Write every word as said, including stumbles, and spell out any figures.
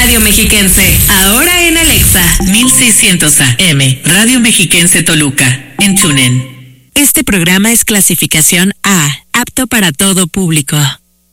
Radio Mexiquense, ahora en Alexa. mil seiscientos A M, Radio Mexiquense Toluca, en TuneIn. Este programa es clasificación A, apto para todo público.